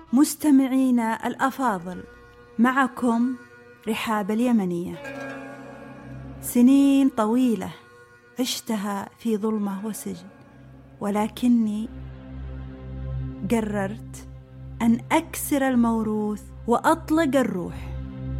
مستمعينا الأفاضل، معكم رحاب اليمنية. سنين طويلة عشتها في ظلمة وسجن، ولكني قررت أن أكسر الموروث وأطلق الروح.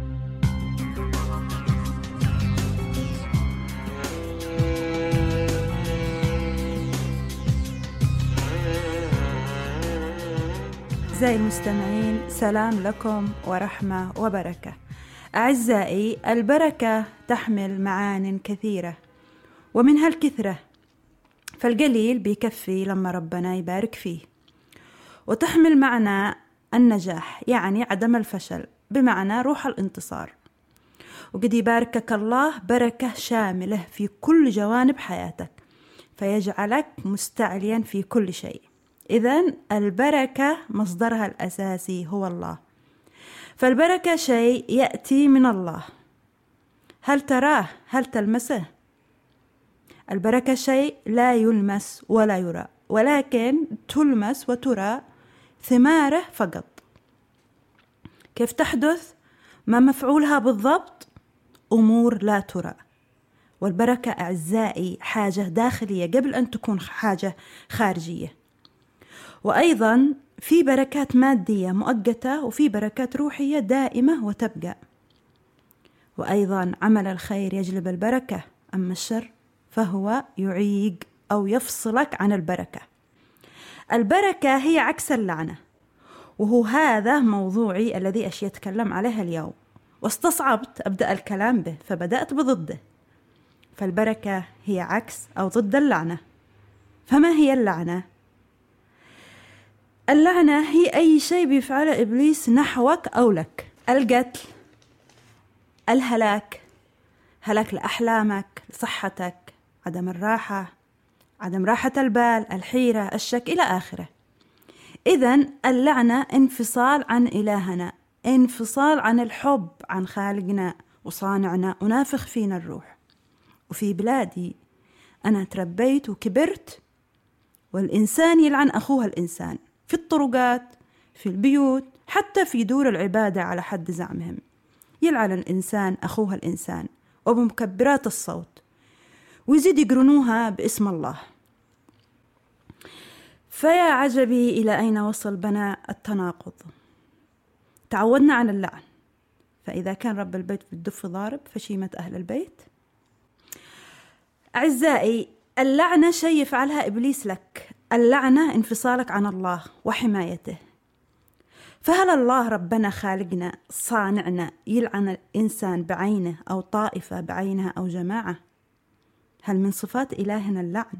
أعزائي المستمعين، سلام لكم ورحمة وبركة. أعزائي، البركة تحمل معان كثيرة، ومنها الكثرة، فالقليل بيكفي لما ربنا يبارك فيه. وتحمل معنى النجاح، يعني عدم الفشل، بمعنى روح الانتصار. وقد يباركك الله بركة شاملة في كل جوانب حياتك، فيجعلك مستعليا في كل شيء. إذن البركة مصدرها الأساسي هو الله، فالبركة شيء يأتي من الله. هل تراه؟ هل تلمسه؟ البركة شيء لا يلمس ولا يرى، ولكن تلمس وترى ثماره فقط. كيف تحدث؟ ما مفعولها بالضبط؟ أمور لا ترى. والبركة أعزائي حاجة داخلية قبل أن تكون حاجة خارجية. وأيضا في بركات مادية مؤقتة، وفي بركات روحية دائمة وتبقى. وأيضا عمل الخير يجلب البركة، أما الشر فهو يعيق أو يفصلك عن البركة. البركة هي عكس اللعنة، وهو هذا موضوعي الذي أتكلم عليه اليوم. واستصعبت أبدأ الكلام به فبدأت بضده. فالبركة هي عكس أو ضد اللعنة. فما هي اللعنة؟ اللعنة هي أي شيء بيفعله إبليس نحوك أو لك: القتل، الهلاك، هلاك لأحلامك، لصحتك، عدم الراحة، عدم راحة البال، الحيرة، الشك، إلى آخره. إذن اللعنة انفصال عن إلهنا، انفصال عن الحب، عن خالقنا وصانعنا، ونافخ فينا الروح. وفي بلادي أنا تربيت وكبرت والإنسان يلعن أخوها الإنسان، في الطرقات، في البيوت، حتى في دور العبادة على حد زعمهم يلعن الإنسان أخوها الإنسان، وبمكبرات الصوت، ويزيد يقرنوها باسم الله. فيا عجبي إلى أين وصل بنا التناقض. تعودنا على اللعن، فإذا كان رب البيت بالدف ضارب فشيمة أهل البيت. أعزائي، اللعنة شيء يفعلها إبليس لك. اللعنة انفصالك عن الله وحمايته. فهل الله ربنا خالقنا صانعنا يلعن الإنسان بعينه، أو طائفة بعينها، أو جماعة؟ هل من صفات إلهنا اللعن؟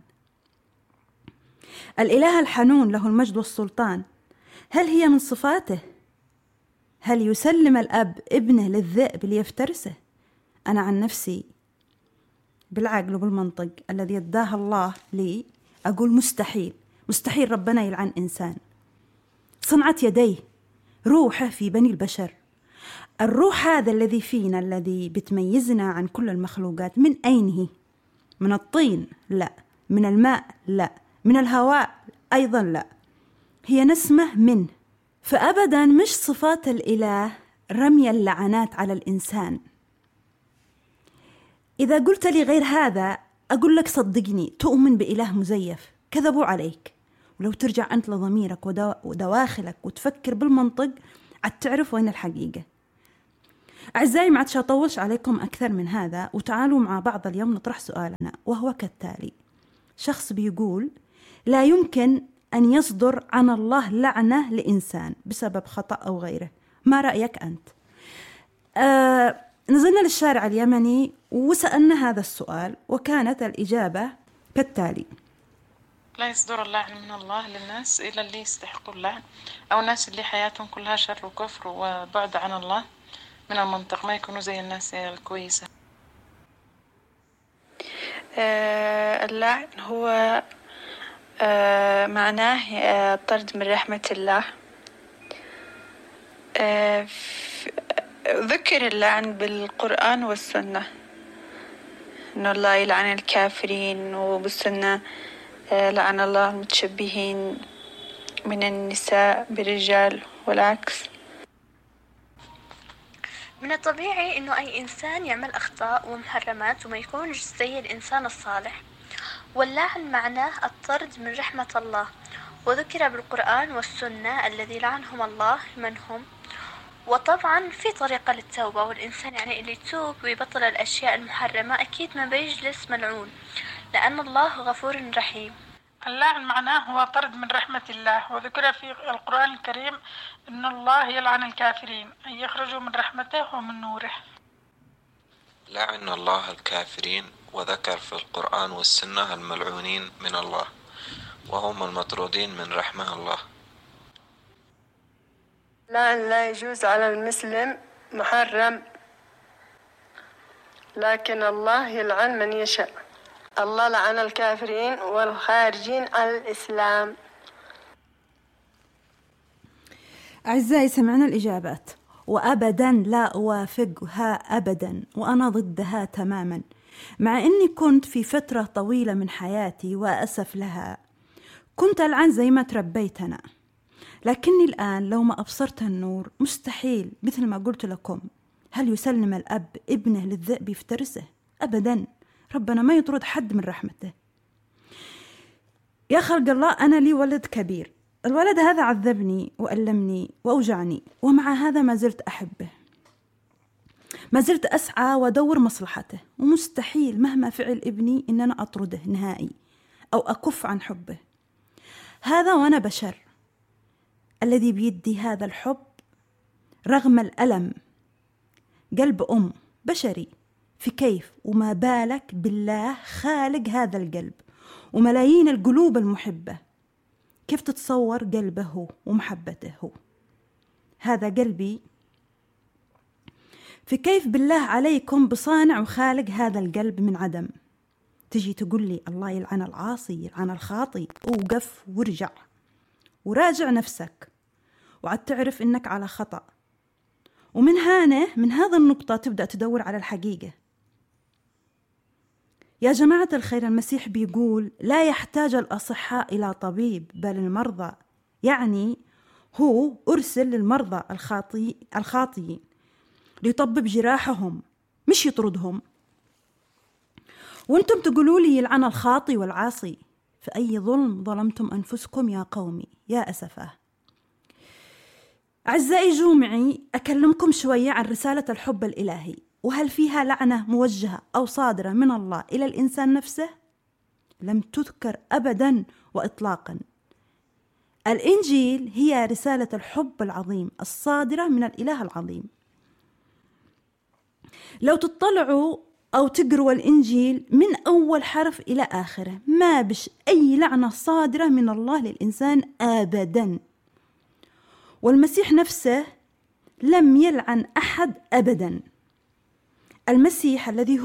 الإله الحنون له المجد والسلطان، هل هي من صفاته؟ هل يسلم الأب ابنه للذئب ليفترسه؟ أنا عن نفسي بالعقل وبالمنطق الذي اداه الله لي أقول مستحيل، مستحيل ربنا يلعن إنسان. صنعة يديه، روحه في بني البشر. الروح هذا الذي فينا، الذي بتميزنا عن كل المخلوقات، من أين هي؟ من الطين؟ لا. من الماء؟ لا. من الهواء؟ أيضا لا. هي نسمة منه. فأبدا مش صفات الإله رمي اللعنات على الإنسان. إذا قلت لي غير هذا أقول لك صدقني تؤمن بإله مزيف، كذبوا عليك. ولو ترجع أنت لضميرك ودواخلك وتفكر بالمنطق تعرف وين الحقيقة. أعزائي، ما عادش أطولش عليكم أكثر من هذا، وتعالوا مع بعض اليوم نطرح سؤالنا، وهو كالتالي. شخص بيقول لا يمكن أن يصدر عن الله لعنة لإنسان بسبب خطأ أو غيره، ما رأيك أنت؟ نزلنا للشارع اليمني وسألنا هذا السؤال، وكانت الإجابة كالتالي: لا يصدر اللعن من الله للناس إلا اللي يستحقوا اللعن، أو الناس اللي حياتهم كلها شر وكفر وبعد عن الله من المنطق، ما يكونوا زي الناس الكويسة. اللعن هو معناه طرد من رحمة الله. ذكر اللعن بالقرآن والسنة، إنه الله يلعن الكافرين، وبالسنة لعن الله المتشبهين من النساء بالرجال والعكس. من الطبيعي إنه أي إنسان يعمل أخطاء ومحرمات وما يكونش زي الإنسان الصالح، واللعن معناه الطرد من رحمة الله، وذكر بالقرآن والسنة الذي لعنهم الله من هم. وطبعا في طريقة للتوبة، والإنسان يعني اللي يتوب ويبطل الأشياء المحرمة أكيد ما بيجلس ملعون، لأن الله غفور رحيم. اللعن معناه هو طرد من رحمة الله، وذكر في القرآن الكريم إن الله يلعن الكافرين أن يخرجوا من رحمته ومن نوره. لعن الله الكافرين، وذكر في القرآن والسنة الملعونين من الله، وهم المطرودين من رحمة الله. لعن لا يجوز على المسلم، محرم، لكن الله يلعن من يشاء. الله لعن الكافرين والخارجين عن الإسلام. أعزائي سمعنا الإجابات، وأبدا لا أوافقها أبدا، وأنا ضدها تماما، مع أني كنت في فترة طويلة من حياتي وأسف لها كنت ألعن زي ما تربيت أنا، لكني الآن لو ما أبصرت النور مستحيل، مثل ما قلت لكم، هل يسلم الأب ابنه للذئب يفترسه؟ أبدا، ربنا ما يطرد حد من رحمته. يا خلق الله، أنا لي ولد كبير، الولد هذا عذبني وألمني وأوجعني، ومع هذا ما زلت أحبه، ما زلت أسعى وأدور مصلحته، ومستحيل مهما فعل ابني إن أنا أطرده نهائي أو أكف عن حبه. هذا وأنا بشر، الذي بيدي هذا الحب رغم الألم، قلب أم بشري، في كيف وما بالك بالله خالق هذا القلب وملايين القلوب المحبة، كيف تتصور قلبه ومحبته هو؟ هذا قلبي، في كيف بالله عليكم بصانع وخالق هذا القلب من عدم، تجي تقول لي الله يلعن العاصي يلعن الخاطي، اوقف وارجع وراجع نفسك وعد تعرف إنك على خطأ، ومن هنا من هذا النقطة تبدأ تدور على الحقيقة. يا جماعة الخير، المسيح بيقول لا يحتاج الأصحاء إلى طبيب بل المرضى، يعني هو أرسل للمرضى الخاطئين ليطبب جراحهم مش يطردهم. وانتم تقولوا لي يلعن الخاطي والعاصي، فأي ظلم ظلمتم أنفسكم يا قومي يا أسفاه. أعزائي جومعي، أكلمكم شوية عن رسالة الحب الإلهي، وهل فيها لعنة موجهة أو صادرة من الله إلى الإنسان نفسه؟ لم تذكر أبدا وإطلاقا. الإنجيل هي رسالة الحب العظيم الصادرة من الإله العظيم. لو تطلعوا أو تقروا الإنجيل من أول حرف إلى آخره ما بش أي لعنة صادرة من الله للإنسان أبدا، والمسيح نفسه لم يلعن أحد أبدا. المسيح الذي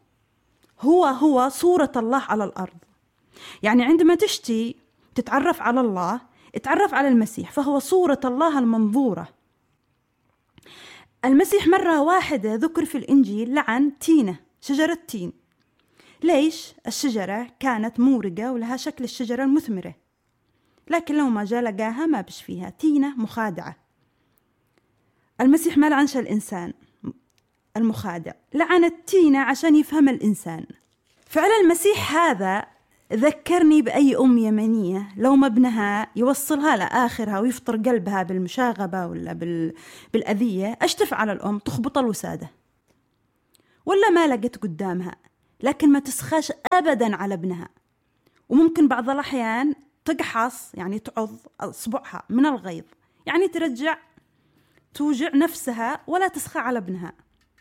هو صورة الله على الأرض، يعني عندما تشتي تتعرف على الله اتعرف على المسيح، فهو صورة الله المنظورة. المسيح مرة واحدة ذكر في الإنجيل لعن تينة، شجرة تين. ليش؟ الشجرة كانت مورقة ولها شكل الشجرة المثمرة، لكن لو ما جاء لقاها ما بش فيها، تينة مخادعة. المسيح ما لعنش الإنسان المخادع، لعن التينة عشان يفهم الإنسان. فعل المسيح هذا ذكرني بأي أم يمنية لو ما ابنها يوصلها لآخرها ويفطر قلبها بالمشاغبة ولا بالأذية، ايش تفعل الأم؟ تخبط الوسادة ولا ما لقت قدامها، لكن ما تسخاش أبدا على ابنها، وممكن بعض الأحيان تقحص، يعني تعض أصبعها من الغيظ، يعني ترجع توجع نفسها ولا تسخى على ابنها.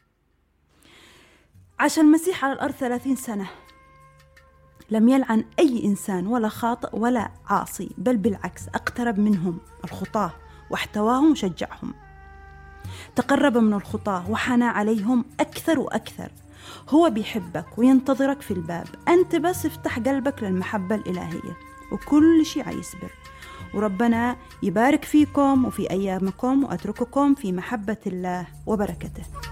عاش المسيح على الأرض 30 سنة، لم يلعن أي إنسان ولا خاطئ ولا عاصي، بل بالعكس اقترب منهم الخطاة واحتواهم وشجعهم، تقرب من الخطاة وحنى عليهم أكثر وأكثر. هو بيحبك وينتظرك في الباب، أنت بس افتح قلبك للمحبة الإلهية وكل شيء هيصبر. وربنا يبارك فيكم وفي أيامكم، وأترككم في محبة الله وبركته.